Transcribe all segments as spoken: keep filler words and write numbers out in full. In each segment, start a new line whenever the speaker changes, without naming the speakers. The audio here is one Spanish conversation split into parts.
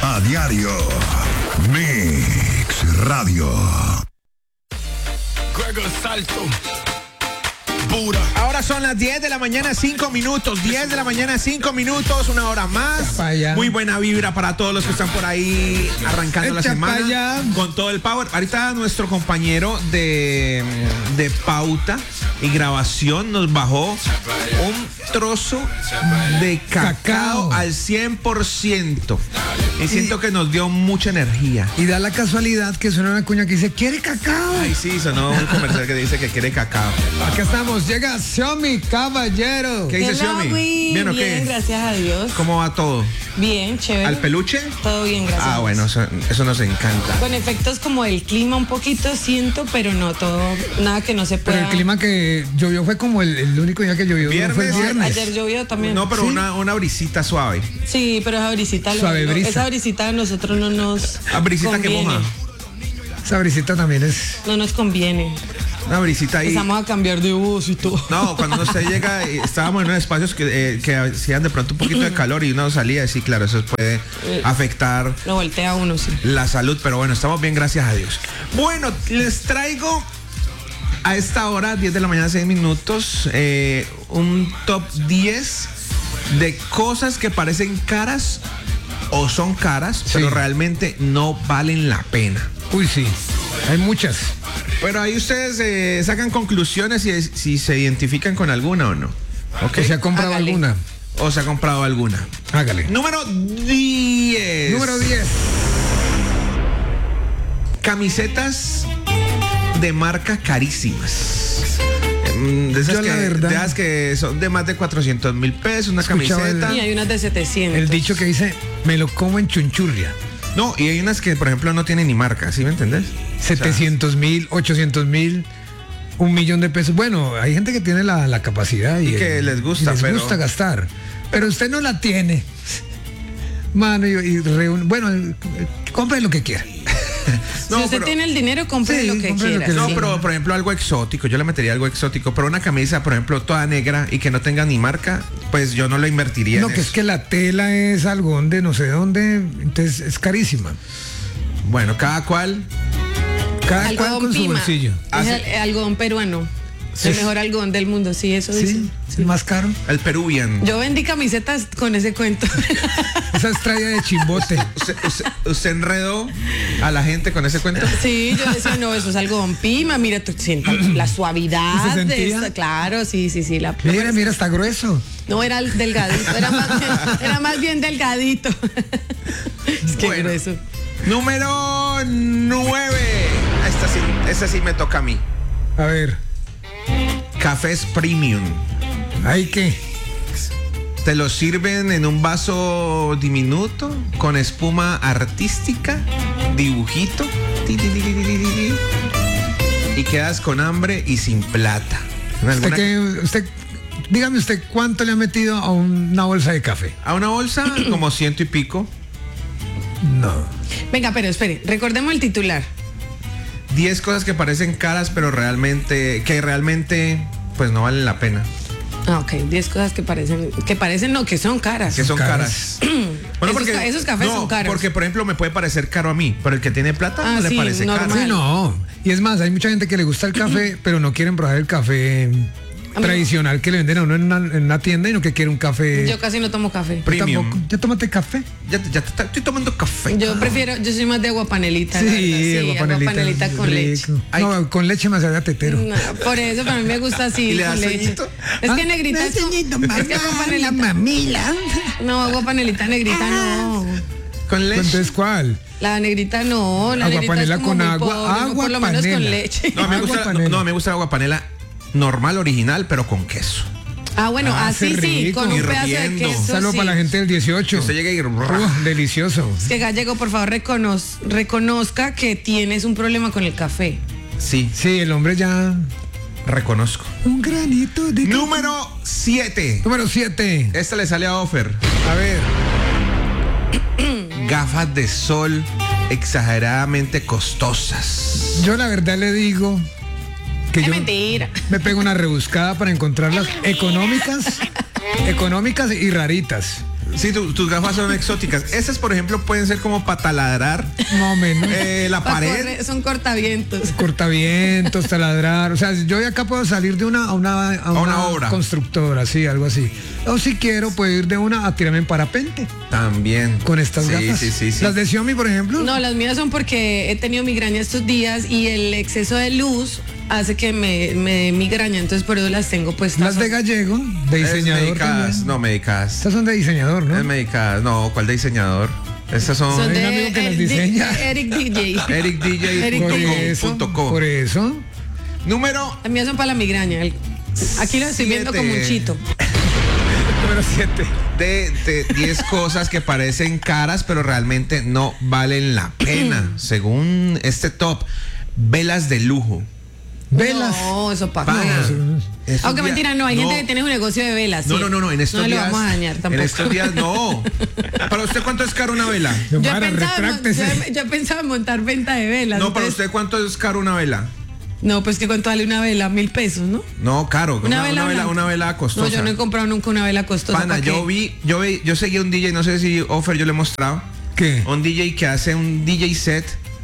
A diario. Mix Radio.
Gregor Salto.
Ahora son las diez de la mañana, cinco minutos. diez de la mañana, cinco minutos, una hora más. Muy buena vibra para todos los que están por ahí arrancando la semana con todo el power. Ahorita nuestro compañero de, de pauta y grabación nos bajó un trozo de cacao, cacao. al cien por ciento. Y siento y, que nos dio mucha energía.
Y da la casualidad que suena una cuña que dice, ¿quiere cacao?
Ay, sí, sonó un comercial que dice que quiere cacao.
Acá estamos, llega Xiaomi, caballero.
¿Qué dice Xiaomi?
¿Bien o qué? Bien, gracias a Dios.
¿Cómo va todo?
Bien, chévere.
¿Al peluche?
Todo bien, gracias.
Ah, bueno, eso, eso nos encanta.
Con efectos como el clima un poquito siento, pero no todo, nada que no se pueda.
Pero el clima que llovió fue como el, el único día que llovió.
¿Viernes?
No fue el viernes.
Ayer llovió también.
No, pero
¿sí?
una, una brisita suave.
Sí, pero esa brisita
Suave
no,
brisa.
Esa brisita a nosotros no nos
¿A brisita
conviene.
que moja?
Esa brisita también es...
No nos conviene.
Una brisita ahí.
Empezamos a cambiar de voz y todo.
No, cuando usted llega, estábamos en unos espacios que, eh, que hacían de pronto un poquito de calor y uno salía y sí, claro, eso puede afectar.
Lo voltea uno, sí.
La salud, pero bueno, estamos bien, gracias a Dios. Bueno, les traigo a esta hora, diez de la mañana, seis minutos, eh, un top diez de cosas que parecen caras o son caras, sí, pero realmente no valen la pena.
Uy, sí, hay muchas.
Pero ahí ustedes eh, sacan conclusiones y si se identifican con alguna o no. ¿Okay?
¿O se ha comprado
Hágale.
alguna?
O se ha comprado alguna.
Hágale.
Número diez.
Número diez.
Camisetas de marca carísimas. De esas,
Yo,
que,
la verdad,
de esas que son de más de cuatrocientos mil pesos, una camiseta.
Y hay unas de setecientos.
El dicho que dice, me lo como en chunchurria.
No, y hay unas que, por ejemplo, no tienen ni marca, ¿sí me entendés?
setecientos mil, ochocientos mil, un millón de pesos. Bueno, hay gente que tiene la, la capacidad y,
y que
el,
les gusta,
y les
pero...
gusta gastar. Pero usted no la tiene. Mano, y, y reun... bueno, compre lo que quiera.
No, si usted pero, tiene el dinero, compre sí, lo que quiera. Lo que
no,
sí.
pero por ejemplo algo exótico, yo le metería algo exótico, pero una camisa, por ejemplo, toda negra y que no tenga ni marca, pues yo no lo invertiría.
No,
en
que
eso.
Es que la tela es algodón de no sé dónde, entonces es carísima.
Bueno, cada cual.
Cada algodón cual con pima. Su bolsillo.
Es el, el algodón peruano. Sí. El mejor algodón del mundo, sí, eso
sí,
dice.
Sí, más caro.
El Peruvian.
Yo vendí camisetas con ese cuento.
Esa es traída de chimbote.
¿Usted, usted, ¿Usted enredó a la gente con ese cuento?
Sí, yo decía, no, eso es algodón pima, mira, tú sientas la suavidad.
¿Se
de esta, claro, sí, sí, sí. La,
mira, mira, está grueso.
No, era el delgadito, era más bien, era más bien delgadito. Es que
bueno,
grueso.
Número nueve. Esta sí, esta sí me toca a mí.
A ver.
Cafés premium.
¿Ay qué?
Te lo sirven en un vaso diminuto, con espuma artística, dibujito, ti, ti, ti, ti, ti, ti, y quedas con hambre y sin plata.
¿Usted, qué, usted, dígame usted, ¿cuánto le ha metido a una bolsa de café?
A una bolsa como ciento y pico.
No.
Venga, pero espere, recordemos el titular.
diez cosas que parecen caras, pero realmente, que realmente, pues no valen la pena.
Ah, ok, diez cosas que parecen, que parecen no, que son caras.
Que son caras. caras.
Bueno, porque esos, esos cafés
no,
son caros.
Porque, por ejemplo, me puede parecer caro a mí, pero el que tiene plata ah, no sí, le parece
normal.
caro.
Sí, no. Y es más, hay mucha gente que le gusta el café, pero no quieren probar el café tradicional que le venden a uno en una, en una tienda y no que quiere un café.
Yo casi no tomo café.
Premium.
Tampoco. ¿Ya tomaste café?
Ya, ya te, estoy tomando café.
Yo prefiero, yo soy más de agua panelita.
Sí,
sí
agua panelita,
agua panelita con
rico.
leche.
No,
Ay,
con leche me sabía tetero.
No, por eso para mí me gusta así.
¿Y le
con
das
leche.
sueñito?
Es que
¿Ah?
negrita es,
Sueñito,
es que agua panelita.
mamila.
No, agua panelita negrita no.
Con leche.
Entonces, ¿cuál?
La negrita no, la
agua
negrita
panela
es como
con
muy
agua,
pobre,
agua
por lo menos
panela.
con leche.
No, me
Agua
gusta,
panela.
no, me gusta el agua panela normal, original, pero con queso.
Ah, bueno,
Ah,
así
qué
sí,
rico.
con un pedazo de
Hirviendo.
queso.
Saludos
sí.
para la gente del dieciocho.
Que usted llegue y...
Uh, delicioso.
Es que Gallego, por favor, reconoz, reconozca que tienes un problema con el café.
Sí,
Sí, el hombre ya...
reconozco.
Un granito de...
Número siete.
Número siete.
Esta le sale a Offer.
A ver.
Gafas de sol exageradamente costosas.
Yo la verdad le digo que
Es
yo
mentira.
me pego una rebuscada para encontrarlas económicas, económicas y raritas.
Sí, tu, tus gafas son exóticas. Esas, por ejemplo, pueden ser como para taladrar.
Más o menos.
Eh, la
Pa
pared.
correr, son cortavientos.
Cortavientos, taladrar. O sea, yo de acá puedo salir de una a una, a una,
una obra.
constructora, sí, algo así. O si quiero, puedo ir de una a tirarme en parapente.
También.
Con estas
sí,
gafas.
Sí, sí, sí.
Las de Xiaomi, por ejemplo.
No, las mías son porque he tenido migraña estos días y el exceso de luz hace que me, me dé migraña, entonces por eso las tengo puestas.
Las de Gallego, de diseñador.
Es medicadas,
también.
no medicadas.
Estas son de diseñador, ¿no?
Es medicadas, no, ¿cuál de diseñador? Estas son,
Son
Hay
de,
un amigo que las
eh,
diseña.
de Eric D J.
eric d
Eric
j
Por
D J.
eso,
punto com.
por eso.
Número
Las mías son para la migraña. El- Aquí lo estoy viendo
Siete.
como un chito.
Número siete.
de diez cosas que parecen caras, pero realmente no valen la pena. Según este top, velas de lujo.
Velas.
No, eso para
Pana, estos
Aunque
días-
mentira, no, hay
no.
gente que tiene un negocio de velas.
No,
sí.
no, no, no, en estos
no
días.
lo vamos a dañar tampoco.
En estos días no. ¿Para usted cuánto es caro una vela?
Yo
Mara,
pensaba,
retráctese.
yo, yo pensaba en montar venta de velas.
No, para
entonces-
usted cuánto es caro una vela.
No, pues que cuánto vale una vela, mil pesos, ¿no?
No, caro. Una,
Una
una
vela
vela,
blanca.
una vela costosa.
No, yo no he comprado nunca una vela costosa.
Pana,
¿pa' qué?
yo vi, yo vi, yo seguí a un D J, no sé si Offer yo le he mostrado.
¿Qué?
Un D J que hace un D J set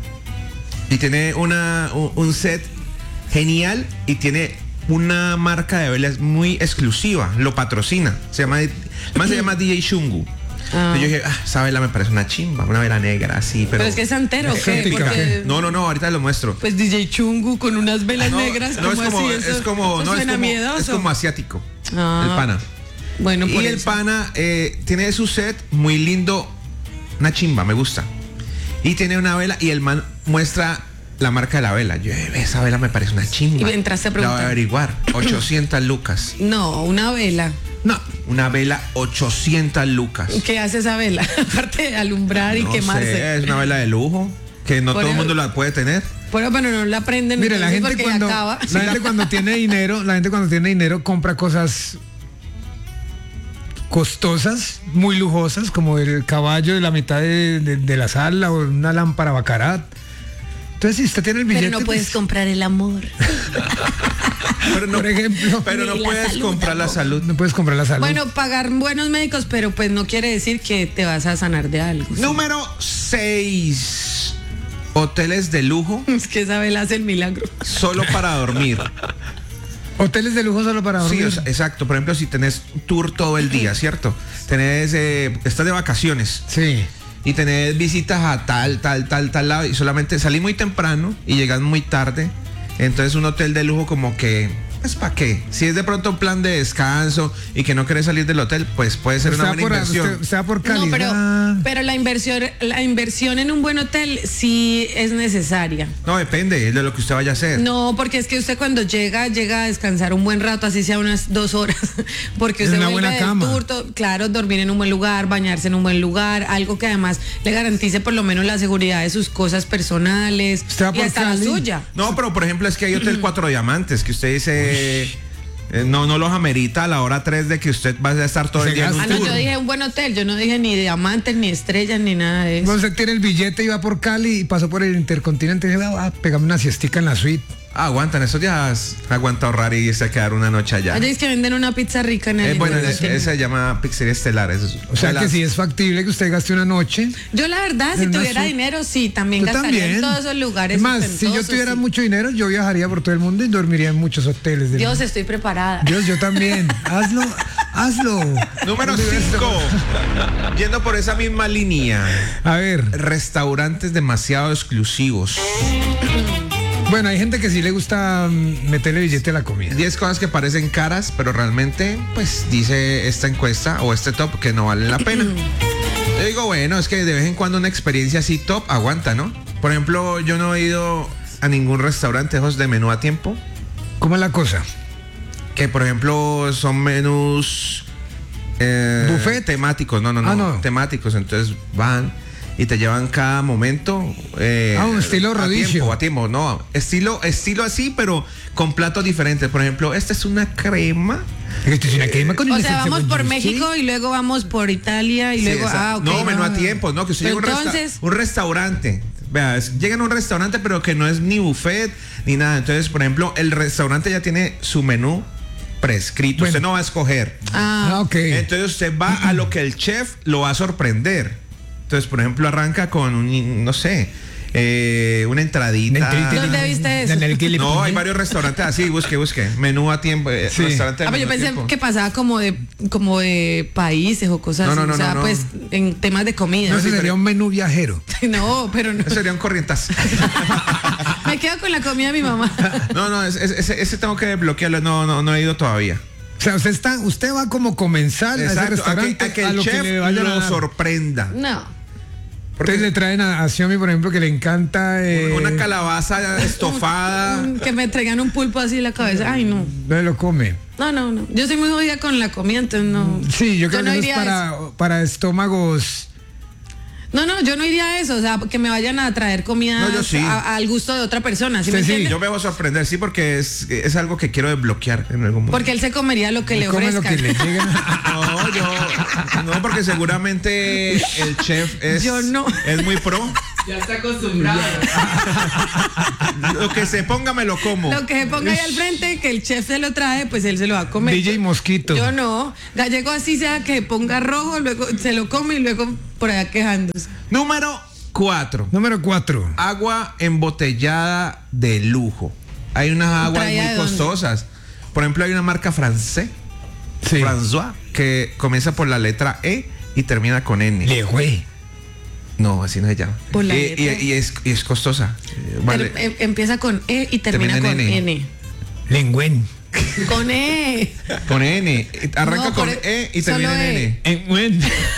y tiene una, un, un set genial y tiene una marca de velas muy exclusiva, lo patrocina. Se llama, más se llama D J Shungu.
Ah.
Y yo dije, ah, esa vela me parece una chimba, una vela negra así, pero.
Pero es que es santero, ¿o ¿qué?
Exótica,
Porque,
No, no, no, ahorita lo muestro.
pues D J Chungu con unas velas
No,
negras,
no,
como
es como,
así, eso,
es como,
eso
no, es
suena
como,
miedoso.
es como asiático.
Ah.
El pana.
Bueno, por
Y el
eso.
pana eh, tiene su set muy lindo, una chimba, me gusta. Y tiene una vela y el man muestra la marca de la vela. Yo, eh, esa vela me parece una chimba.
Y entraste a
La voy a
preguntar.
averiguar. ochocientas lucas.
No, una vela.
No, una vela ochocientas lucas.
¿Qué hace esa vela? Aparte de alumbrar y
No
quemarse.
sé, es una vela de lujo que no
Por
todo el
eso-
mundo la puede tener.
Pero bueno, no la prenden.
Mire, la
entonces,
gente
porque
cuando
acaba.
la gente cuando tiene dinero, la gente cuando tiene dinero compra cosas costosas, muy lujosas, como el caballo de la mitad de, de- de la sala o una lámpara Baccarat. Entonces, si usted tiene el billete,
Pero no puedes
pues,
comprar el amor.
Pero no,
por ejemplo,
pero no
Ni la
puedes
salud
comprar la
tampoco.
salud.
no puedes comprar la salud.
Bueno, pagar buenos médicos, pero pues no quiere decir que te vas a sanar de algo.
Número seis. Hoteles de lujo
Es que esa vela hace el milagro.
solo para dormir.
Hoteles de lujo solo para dormir.
Sí, o sea, exacto. Por ejemplo, si tenés tour todo el día, ¿cierto? Tenés, eh, estás de vacaciones
Sí.
y tenés visitas a tal, tal, tal, tal lado y solamente salí muy temprano y llegas muy tarde. Entonces un hotel de lujo como que, pues ¿para qué? Si es de pronto un plan de descanso y que no querés salir del hotel, pues puede ser
Usted
una
va
buena
por,
inversión.
usted- usted va por calidad.
No, pero, pero la inversión, la inversión en un buen hotel sí es necesaria.
No, depende de lo que usted vaya a hacer.
No, porque es que usted cuando llega, llega a descansar un buen rato, así sea unas dos horas. Porque
En
usted
una
vuelve
buena
del
cama.
tour, to- claro, dormir en un buen lugar, bañarse en un buen lugar, algo que además le garantice por lo menos la seguridad de sus cosas personales
¿Usted va
y
por
hasta la
Cali?
suya.
No, pero por ejemplo es que hay hotel cuatro diamantes que usted dice, eh, no, no los amerita a la hora tres de que usted va a estar todo el
Se
día en un
Ah,
gasta.
no,
tour.
yo dije un buen hotel, yo no dije ni diamantes, ni estrellas, ni nada de eso.
Usted tiene el billete y va por Cali y pasó por el Intercontinente y dice, va a pegarme una siestica en la suite.
Ah, aguantan, esos días aguanta ahorrar y irse a quedar una noche allá.
Allá es que venden una pizza rica en el
Eh, bueno,
Intercontinental.
esa se llama Pizzería Estelar. eso es-
O sea
de
que
las-
sí es factible que usted gaste una noche.
Yo la verdad, si
En una
tuviera
suite.
dinero, sí, también
Yo
gastaría
también.
en todos esos lugares.
Es más, si yo
ostentosos,
tuviera
sí.
mucho dinero, yo viajaría por todo el mundo y dormiría en muchos hoteles. del
Dios,
mundo.
estoy preparada.
Dios, yo también. hazlo, hazlo.
Número cinco. Yendo por esa misma línea.
A ver,
Restaurantes demasiado exclusivos.
bueno, hay gente que sí le gusta mm, meterle billete a la comida.
diez cosas que parecen caras, pero realmente, pues, dice esta encuesta o este top que no valen la pena. Yo digo, bueno, es que de vez en cuando una experiencia así top aguanta, ¿no? Por ejemplo, yo no he ido a ningún restaurante esos de menú a tiempo,
¿Cómo es la cosa?
que por ejemplo son menús eh,
¿Buffet?
temáticos, no, no, no,
Ah, no.
temáticos, entonces van y te llevan cada momento eh,
Ah, un estilo
a
rodicio.
tiempo, a tiempo, no, estilo, estilo así, pero con platos diferentes. Por ejemplo, esta es una crema.
Esto es una crema con
O
el
sea,
esencia
vamos
con
por
juice.
México y luego vamos por Italia y
Sí,
luego,
exacto.
ah, ok.
No, menú a tiempo, no, que usted llega a un, resta-
Entonces-
un restaurante. Vea, es- llegan a un restaurante, pero que no es ni buffet ni nada. Entonces, por ejemplo, el restaurante ya tiene su menú prescrito. Bueno. Usted no va a escoger.
Ah,
ok.
Entonces usted va a lo que el chef lo va a sorprender. Entonces, por ejemplo, arranca con un, no sé, eh, una entradita.
¿Dónde viste eso?
No, hay varios restaurantes así, busque, busque. Menú a tiempo, eh,
sí.
restaurante de
ah,
menú
yo pensé
tiempo.
que pasaba como de como de países o cosas
no, no,
así.
no,
o sea,
no, no.
pues en temas de comida.
No, ese sería un menú viajero.
No, pero no.
Eso sería un corrientas.
Me quedo con la comida de mi mamá.
No, no, ese, ese, ese tengo que bloquearlo. No, no, no he ido todavía.
O sea, usted está, usted va como comensal a ese restaurante
a que, a que
a
el
lo
chef
que le vayan
lo
a dar.
sorprenda.
No.
Ustedes le traen a, a Xiomi, por ejemplo, que le encanta eh,
una calabaza estofada.
Un- un- que me traigan un pulpo así en la cabeza. Ay, no.
no lo come.
No, no, no. Yo soy muy jodida con la comida, entonces no.
Sí, yo creo
no
que eso es
iría a
para, para estómagos.
No, no, yo no iría a eso, o sea, que me vayan a traer comida
No, yo sí.
a- al gusto de otra persona, ¿sí me
Sí, sí.
entiende?
Yo me voy a sorprender, sí, porque es, es algo que quiero desbloquear en algún momento.
Porque él se comería lo que le
Come lo
ofrezcan.
que le lleguen.
No, yo. No, porque seguramente el chef es.
Yo no.
Es muy pro.
Ya está acostumbrado.
Lo que se ponga me lo como.
Lo que se ponga ahí al frente, que el chef se lo trae, pues él se lo va a comer.
D J Mosquito.
Yo no. Gallego así sea que ponga rojo, luego se lo come y luego por allá quejándose.
Número cuatro.
Número cuatro.
Agua embotellada de lujo. Hay unas aguas
¿Traía
muy
de dónde?
costosas. Por ejemplo, hay una marca francés,
Sí.
François, que comienza por la letra E y termina con N.
Le güey.
No, así no se llama.
Por la
y, y-
letra.
y es, y es costosa. Eh, Vale.
Ter- em- empieza con E y termina,
Termina en
con
N.
N.
Lengüen.
Con E.
Con N. Arranca
No,
con
por-
E y
solo
termina en
E.
N.
Engüen.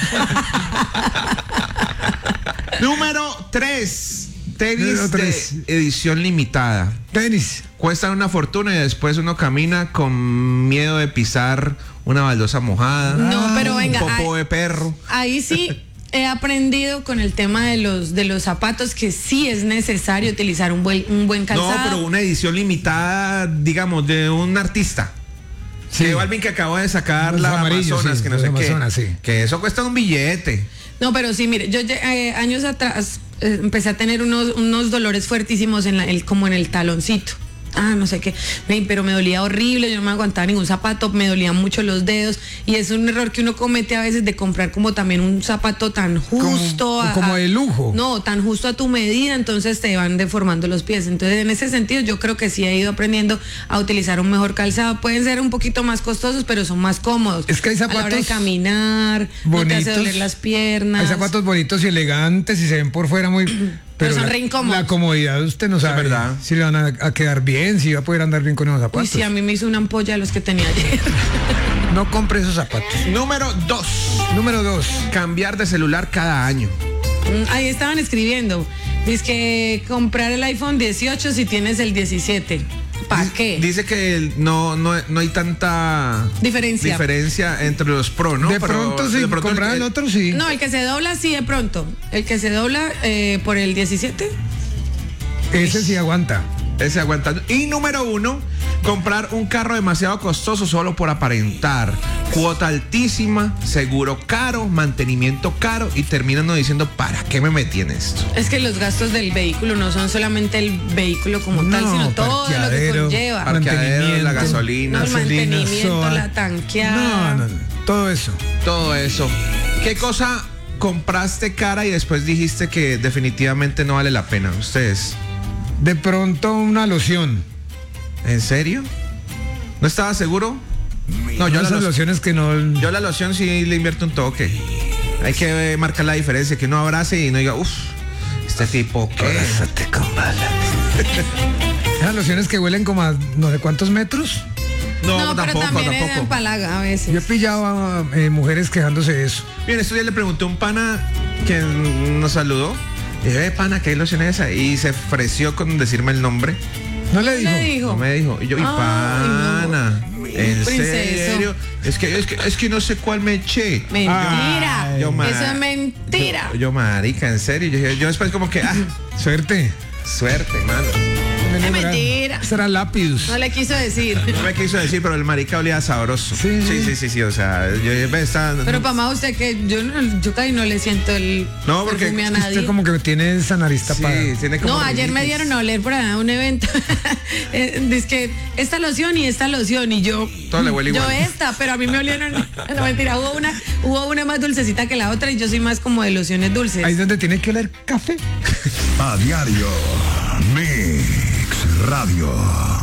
Número tres. Tenis
Número tres.
de edición limitada.
Tenis.
Cuestan una fortuna y después uno camina con miedo de pisar una baldosa mojada.
No, pero venga,
Un popo
ay-
de perro.
Ahí sí he aprendido con el tema de los de los zapatos que sí es necesario utilizar un buen un buen calzado.
No, pero una edición limitada, digamos, de un artista.
Sí.
Que Balvin que acabó de sacar
Los
la
amarillos,
Amazonas,
sí,
que no
los
sé
Amazonas,
qué.
sí.
Que eso cuesta un billete.
No, pero sí, mire, yo eh, años atrás eh, empecé a tener unos, unos dolores fuertísimos en la, el, como en el taloncito. Ah, no sé qué, Ven, pero me dolía horrible, yo no me aguantaba ningún zapato, me dolían mucho los dedos y es un error que uno comete a veces de comprar como también un zapato tan justo.
Como-
a-
como
a-
de lujo.
No, tan justo a tu medida, entonces te van deformando los pies. Entonces, en ese sentido, yo creo que sí he ido aprendiendo a utilizar un mejor calzado. Pueden ser un poquito más costosos, pero son más cómodos.
Es que hay
a la hora de
zapatos
caminar, no te hace
bonitos.
doler las piernas.
Hay zapatos bonitos y elegantes y se ven por fuera muy.
Pero son
la,
re incómodos.
la comodidad usted no sabe
verdad.
si le van a, a quedar bien, si va a poder andar bien con esos
Uy,
zapatos.
sí, a mí me hizo una ampolla los que tenía ayer.
No compre esos zapatos.
Número dos.
Número dos.
Cambiar de celular cada año.
Mm, Ahí estaban escribiendo. Dice que comprar el iPhone dieciocho si tienes el diecisiete. ¿Para qué?
Dice que el- no, no, no hay tanta
Diferencia.
diferencia entre los Pro, ¿no?
de
Pero
pronto sí,
de pronto
comprar
el-
el otro sí.
No, el que se dobla sí de pronto. El que se dobla eh, por el diecisiete.
Ese sí aguanta.
Ese aguantando. Y número uno, comprar un carro demasiado costoso solo por aparentar. Cuota altísima, seguro caro, mantenimiento caro y terminan diciendo, ¿para qué me metí en esto?
Es que los gastos del vehículo no son solamente el vehículo como tal,
No,
sino todo lo que
parqueadero,
conlleva.
Parqueadero,
mantenimiento,
la gasolina,
No, el
gasolina,
mantenimiento,
soda.
la tanqueada.
No, no, no. Todo eso.
Todo eso. ¿Qué cosa compraste cara y después dijiste que definitivamente no vale la pena? Ustedes,
De pronto una loción.
¿en serio? ¿No estaba seguro? No, yo la,
Esas
lo-
lociones que no.
yo la loción sí le invierto un toque. Hay que eh, marcar la diferencia, que uno abrace y no diga, uff, este tipo, ¿qué?
Abrázate con balas. Esas lociones que huelen como a no sé cuántos metros.
No,
No, pero
tampoco,
también
tampoco.
empalaga a
Yo he
veces.
pillado a eh, mujeres quejándose de eso.
Bien, estos días le pregunté a un pana que nos saludó. Y dije, "Eh, pana, ¿qué loción es esa?" Y se ofreció con decirme el nombre.
No le dijo.
Le dijo.
No me dijo. Y yo, y
Ay,
pana, ¿en
Princeso.
serio? Es que, es que, es que no sé cuál me eché.
Mentira.
Ay, yo, ma-
Eso es mentira.
Yo, yo, marica, en serio. Yo, dije- yo después como que, ah,
Suerte.
suerte, mano.
Es mentira.
Será Lapidus.
No le quiso decir.
No me quiso decir, pero el marica olía sabroso. Sí, sí, sí, sí, sí o sea, yo está.
Pero para más usted que yo no, yo casi no le siento el
no, porque
perfume a nadie.
Usted como que tiene esa nariz tapada.
Sí, tiene como
no, ayer me dieron a oler por un evento. Dice que esta loción y esta loción y yo.
Todo le huele igual.
Yo esta, pero a mí me olieron. No, mentira, hubo una, hubo una más dulcecita que la otra y yo soy más como de lociones dulces.
Ahí es donde tiene que oler café.
A diario, Mix Radio.